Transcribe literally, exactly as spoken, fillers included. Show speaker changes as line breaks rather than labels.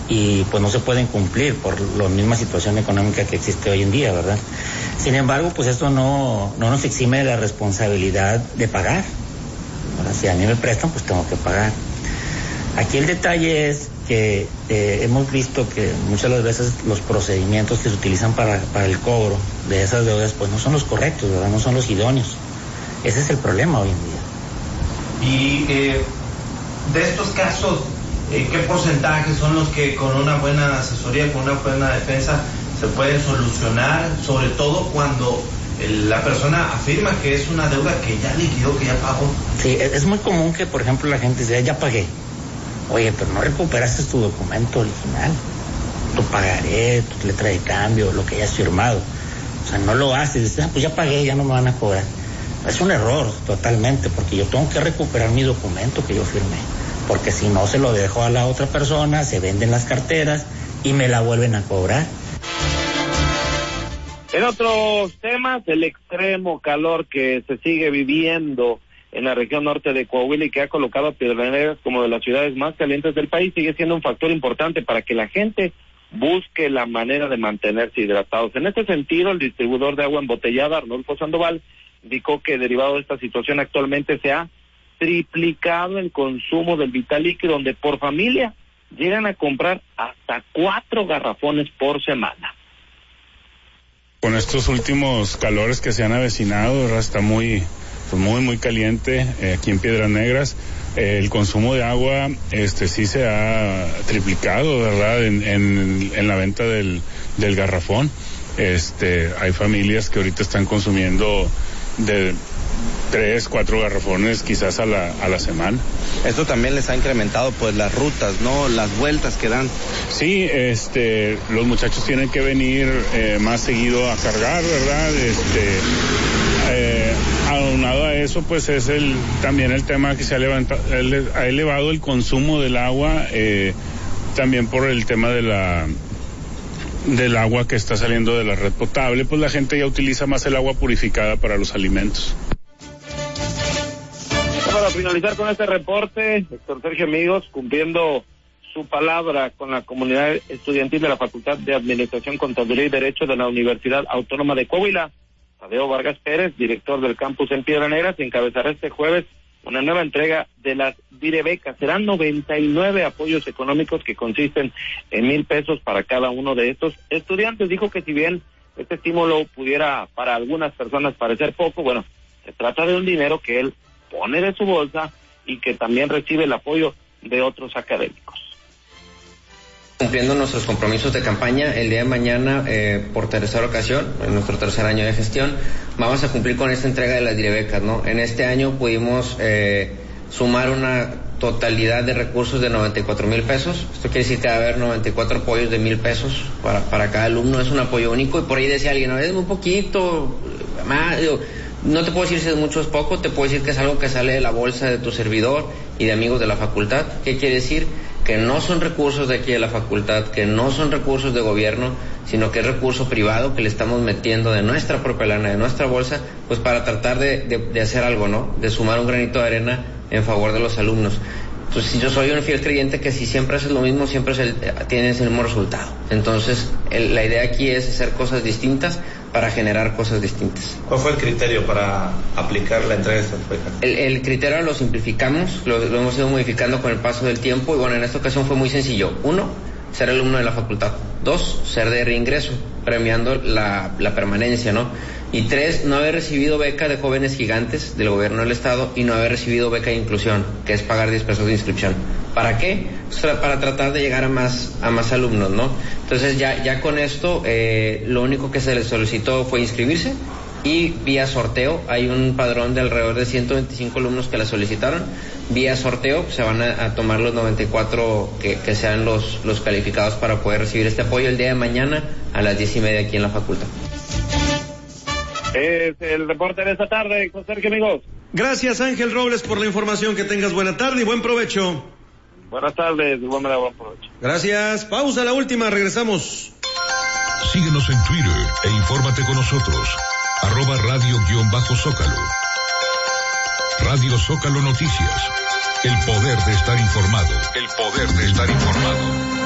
y pues no se pueden cumplir por la misma situación económica que existe hoy en día, ¿verdad? Sin embargo, pues esto no, no nos exime de la responsabilidad de pagar. Ahora, si a mí me prestan, pues tengo que pagar. Aquí el detalle es que eh, hemos visto que muchas de las veces los procedimientos que se utilizan para, para el cobro de esas deudas, pues no son los correctos, ¿verdad? No son los idóneos. Ese es el problema hoy en
día. Y eh, de estos casos, eh, ¿qué porcentajes son los que con una buena asesoría, con una buena defensa, se pueden solucionar? Sobre todo cuando el, la persona afirma que es una deuda que ya liquidó, que ya pagó.
Sí, es muy común que, por ejemplo, la gente dice, ya pagué. Oye, pero no recuperaste tu documento original, tu pagaré, tu letra de cambio, lo que hayas firmado. O sea, no lo haces, dices, ah, pues ya pagué, ya no me van a cobrar. Es un error totalmente, porque yo tengo que recuperar mi documento que yo firmé, porque si no se lo dejo a la otra persona, se venden las carteras y me la vuelven a cobrar.
En otros temas, el extremo calor que se sigue viviendo en la región norte de Coahuila y que ha colocado a Piedras Negras como de las ciudades más calientes del país, sigue siendo un factor importante para que la gente busque la manera de mantenerse hidratados. En este sentido, el distribuidor de agua embotellada, Arnulfo Sandoval, indicó que derivado de esta situación actualmente se ha triplicado el consumo del vital líquido, donde por familia llegan a comprar hasta cuatro garrafones por semana.
Con estos últimos calores que se han avecinado, ¿verdad? Está muy... pues muy muy caliente eh, aquí en Piedras Negras. Eh, el consumo de agua este sí se ha triplicado, ¿verdad? En, en, en la venta del, del garrafón. Este, hay familias que ahorita están consumiendo de tres, cuatro garrafones quizás a la, a la semana.
Esto también les ha incrementado pues las rutas, ¿no? Las vueltas que dan.
Sí, este, los muchachos tienen que venir eh, más seguido a cargar, ¿verdad? Este, eh, aunado a eso, pues es el también el tema que se ha levantado, ha elevado el consumo del agua, eh, también por el tema de la del agua que está saliendo de la red potable, pues la gente ya utiliza más el agua purificada para los alimentos.
Para finalizar con este reporte, doctor Sergio Amigos, cumpliendo su palabra con la comunidad estudiantil de la Facultad de Administración, Contaduría y Derecho de la Universidad Autónoma de Coahuila, Tadeo Vargas Pérez, director del campus en Piedras Negras, encabezará este jueves una nueva entrega de las Direbecas. Serán noventa y nueve apoyos económicos que consisten en mil pesos para cada uno de estos estudiantes. Dijo que si bien este estímulo pudiera para algunas personas parecer poco, bueno, se trata de un dinero que él pone de su bolsa y que también recibe el apoyo de otros académicos.
Cumpliendo nuestros compromisos de campaña, el día de mañana, eh, por tercera ocasión, en nuestro tercer año de gestión, vamos a cumplir con esta entrega de las Direbecas, ¿no? En este año pudimos eh, sumar una totalidad de recursos de noventa y cuatro mil pesos. Esto quiere decir que va a haber noventa y cuatro apoyos de mil pesos para, para cada alumno. Es un apoyo único y por ahí decía alguien, no, es muy poquito, más, digo, no te puedo decir si es mucho o es poco, te puedo decir que es algo que sale de la bolsa de tu servidor y de amigos de la facultad. ¿Qué quiere decir? Que no son recursos de aquí de la facultad, que no son recursos de gobierno, sino que es recurso privado que le estamos metiendo de nuestra propia lana, de nuestra bolsa, pues para tratar de, de, de hacer algo, ¿no? De sumar un granito de arena en favor de los alumnos. Entonces, yo soy un fiel creyente que si siempre haces lo mismo, siempre es el, tienes el mismo resultado. Entonces, el, la idea aquí es hacer cosas distintas para generar cosas distintas.
¿Cuál fue el criterio para aplicar la entrega de estas becas?
El, el criterio lo simplificamos, lo, lo hemos ido modificando con el paso del tiempo y bueno, en esta ocasión fue muy sencillo. Uno, ser alumno de la facultad. Dos, ser de reingreso, premiando la, la permanencia, ¿no? Y tres, no haber recibido beca de jóvenes gigantes del gobierno del estado y no haber recibido beca de inclusión, que es pagar diez pesos de inscripción. ¿Para qué? Pues para tratar de llegar a más a más alumnos, ¿no? Entonces ya ya con esto eh, lo único que se les solicitó fue inscribirse y vía sorteo, hay un padrón de alrededor de ciento veinticinco alumnos que la solicitaron, vía sorteo se van a, a tomar los noventa y cuatro que, que sean los, los calificados para poder recibir este apoyo el día de mañana a las diez y media aquí en la facultad.
Es el reporte de esta tarde, con Sergio Amigos.
Gracias, Ángel Robles, por la información. Que tengas buena tarde y buen provecho.
Buenas tardes, buen provecho.
Gracias. Pausa, la última, regresamos.
Síguenos en Twitter e infórmate con nosotros. Arroba radio-zócalo. Radio Zócalo Noticias. El poder de estar informado. El poder de estar informado.